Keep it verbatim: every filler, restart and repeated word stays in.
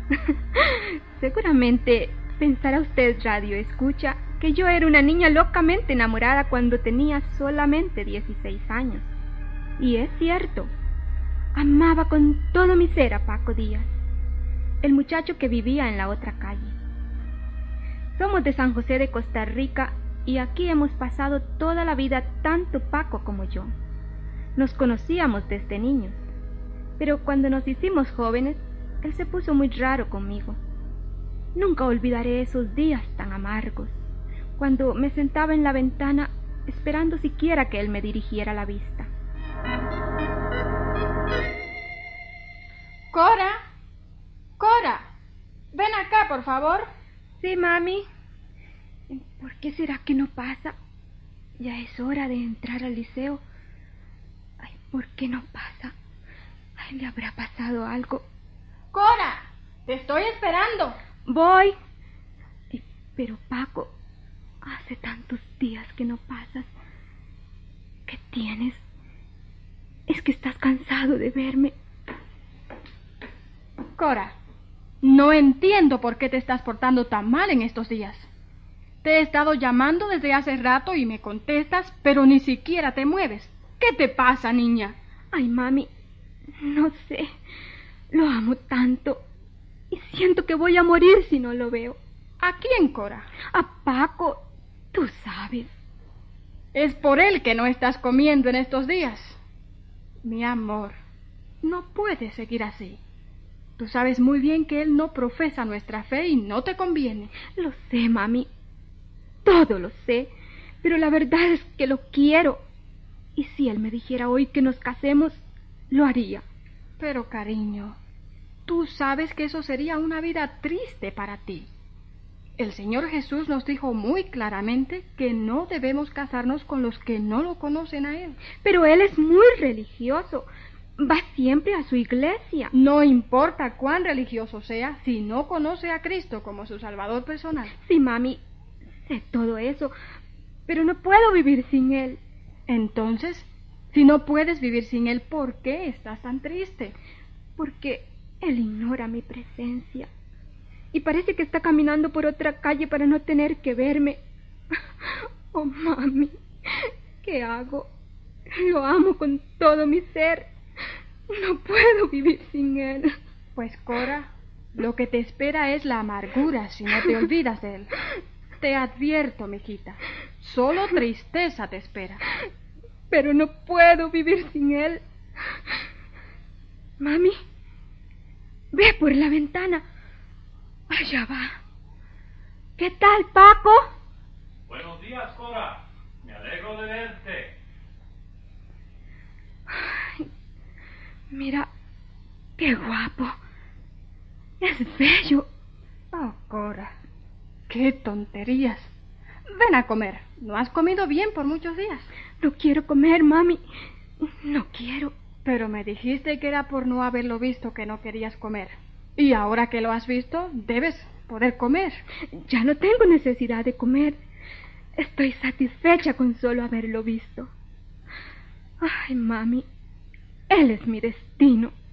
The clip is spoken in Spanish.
Seguramente pensará usted, radio escucha, que yo era una niña locamente enamorada cuando tenía solamente dieciséis años. Y es cierto, amaba con todo mi ser a Paco Díaz, el muchacho que vivía en la otra calle. Somos de San José de Costa Rica y aquí hemos pasado toda la vida tanto Paco como yo. Nos conocíamos desde niños, pero cuando nos hicimos jóvenes, él se puso muy raro conmigo. Nunca olvidaré esos días tan amargos, cuando me sentaba en la ventana esperando siquiera que él me dirigiera la vista. Cora, Cora, ven acá, por favor. Sí, mami. ¿Por qué será que no pasa? Ya es hora de entrar al liceo. Ay, ¿por qué no pasa? Ay, ¿le habrá pasado algo? Cora, te estoy esperando. Voy. Pero Paco, hace tantos días que no pasas. ¿Qué tienes? ¿Es que estás cansado de verme? Cora, no entiendo por qué te estás portando tan mal en estos días. Te he estado llamando desde hace rato y me contestas, pero ni siquiera te mueves. ¿Qué te pasa, niña? Ay, mami, no sé. Lo amo tanto y siento que voy a morir si no lo veo. ¿A quién, Cora? A Paco, tú sabes. Es por él que no estás comiendo en estos días. Mi amor, no puedes seguir así. Tú sabes muy bien que él no profesa nuestra fe y no te conviene. Lo sé, mami. Todo lo sé. Pero la verdad es que lo quiero. Y si él me dijera hoy que nos casemos, lo haría. Pero, cariño, tú sabes que eso sería una vida triste para ti. El Señor Jesús nos dijo muy claramente que no debemos casarnos con los que no lo conocen a Él. Pero Él es muy religioso. Va siempre a su iglesia. No importa cuán religioso sea, si no conoce a Cristo como su Salvador personal. Sí, mami, sé todo eso, pero no puedo vivir sin Él. Entonces, si no puedes vivir sin Él, ¿por qué estás tan triste? Porque Él ignora mi presencia. Y parece que está caminando por otra calle para no tener que verme. Oh, mami, ¿qué hago? Lo amo con todo mi ser. No puedo vivir sin él. Pues, Cora, lo que te espera es la amargura si no te olvidas de él. Te advierto, mijita, solo tristeza te espera. Pero no puedo vivir sin él. Mami, ve por la ventana. Allá va. ¿Qué tal, Paco? Buenos días, Cora. Me alegro de verte. Ay, mira, qué guapo. Es bello. Oh, Cora, qué tonterías. Ven a comer. No has comido bien por muchos días. No quiero comer, mami. No quiero. Pero me dijiste que era por no haberlo visto que no querías comer. Y ahora que lo has visto, debes poder comer. Ya no tengo necesidad de comer. Estoy satisfecha con solo haberlo visto. Ay, mami, él es mi destino.